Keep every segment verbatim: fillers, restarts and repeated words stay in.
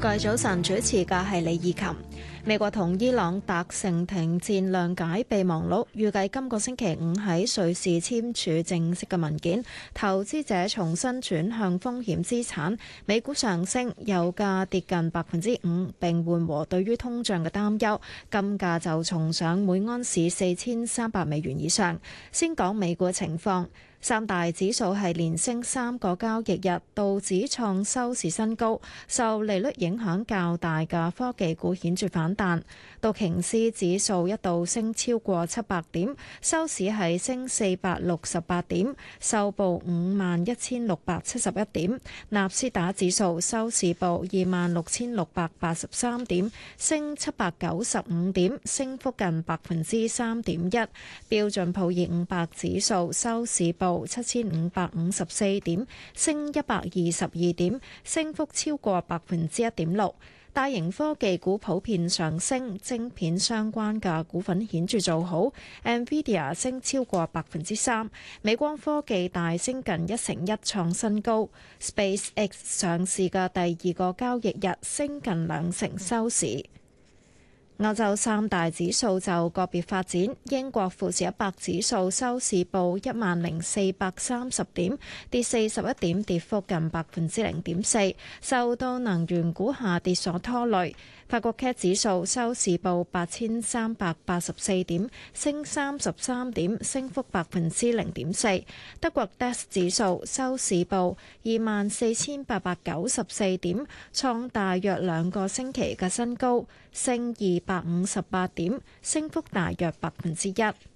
各位早晨，主持嘅係李義琴。美國同伊朗達成停戰諒解備忘錄，預計今個星期五喺瑞士簽署正式嘅文件。投資者重新轉向風險資產，美股上升，油價跌近百分之五，並緩和對於通脹嘅擔憂。金價就重上每盎司四千三百美元以上。先講美股嘅情況。三大指數係連升三個交易日，道指創收市新高，受利率影響較大嘅科技股顯著反彈。道瓊斯指數一度升超過七百點，收市係升四百六十八點，收報五萬一千六百七十一點。納斯達指數收市報二萬六千六百八十三點，升七百九十五點，升幅近百分之三點一。標準普爾五百指數收市報七千五百五十四點，升一百二十二點，升幅超過百分之一點六。大型科技股普遍上升，晶片相關嘅股份顯著做好 ，Nvidia 升超過百分之三，美光科技大升近一成一，創新高。SpaceX 上市嘅第二個交易日升近兩成收市。歐洲三大指數就個別發展，英國富時一百指數收市報一萬零四百三十點，跌四十一點，跌幅近百分之零點四，受到能源股下跌所拖累。法國 C A C 指數收市報八千三百八十四點，升三十三點，升幅百分之零點四。德國 D A X 指數收市報二萬四千八百九十四點，創大約兩個星期嘅新高，升二百五十八點，升幅大約百分之一。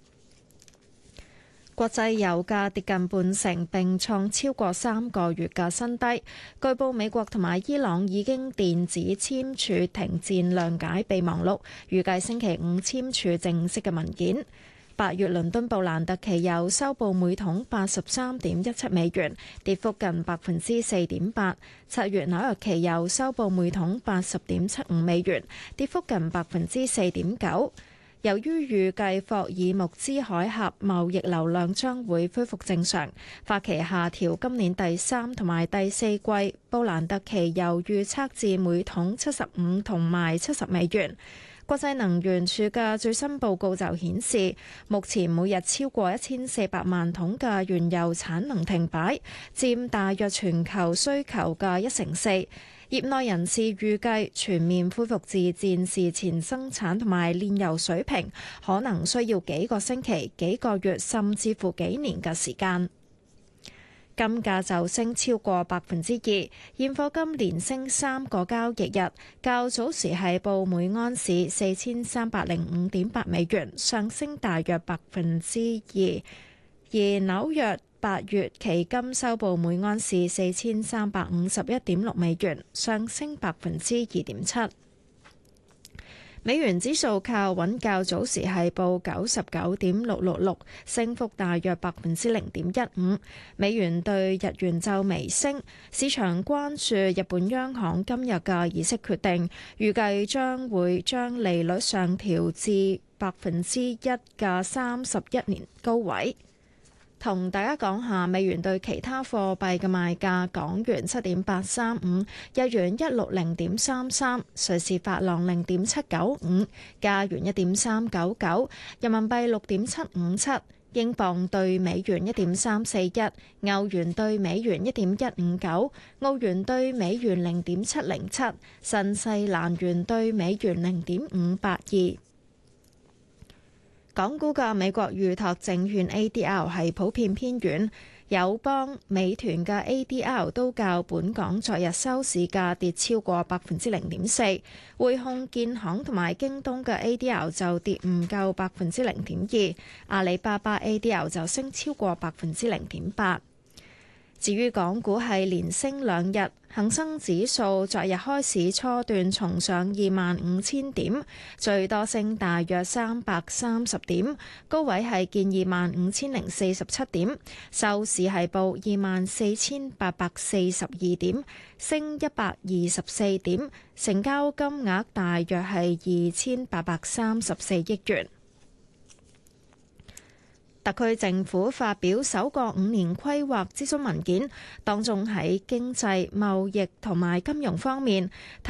國際油價跌近半成，並創超過三個月嘅新低。據報美國同埋伊朗已經電子簽署停戰諒解備忘錄，預計星期五簽署正式嘅文件。八月倫敦布蘭特期油收報每桶八十三點一七美元，跌幅近百分之四點八。七月紐約期油收報每桶八十點七五美元，跌幅近百分之四點九。由於預計霍爾木茲海峽貿易流量將會恢復正常，花旗下調今年第三同埋第四季布蘭特期油預測至每桶七十五同埋七十美元。國際能源署嘅最新報告就顯示，目前每日超過一千四百萬桶嘅原油產能停擺，佔大約全球需求嘅一成四。業內人士預計全面恢復至戰事前生產同埋煉油水平，可能需要幾個星期、幾個月，甚至乎幾年嘅時間。金價就升超過百分之二，現貨金連升三個交易日，較早時係報每安士四千三百零五點八美元，上升大約百分之二。而紐約八月期金收報每安士四千三百五十一點六美元，上升百分之二點七。美元指數靠穩，較早時係報九十九點六六六，升幅大約百分之零點一五。美元對日元就微升，市場關注日本央行今日嘅議息決定，預計將會將利率上調至百分之一嘅三十一年高位。同大家講下美元對其他貨幣嘅賣價：港元七點八三五，日元一六零點三三，瑞士法郎零點七九五，加元一點三九九，人民幣六點七五七，英鎊對美元一點三四一，歐元對美元一點一五九，澳元對美元零點七零七，新西蘭元對美元零點五八二。港股嘅美國預託證券 A D R 係普遍偏軟，友邦、美團嘅 A D R 都較本港昨日收市價跌超過百分之零點四，匯控、建行同埋京東嘅 A D R 就跌唔夠百分之零點二，阿里巴巴 A D R 就升超過百分之零點八。至於港股係連升兩日，恒生指數昨日開市初段重上二萬五千點，最多升大約三百三十點，高位係見二萬五千零四十七點，收市係報二萬四千八百四十二點，升一百二十四點，成交金額大約係二千八百三十四億元。特區政府發表首個五年規劃諮詢文件，當中喺經濟、貿易同埋金融方面